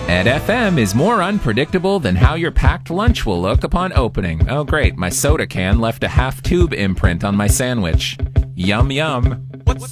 Ed FM is more unpredictable than how your packed lunch will look upon opening. Oh great, my soda can left a half-tube imprint on my sandwich. Yum yum.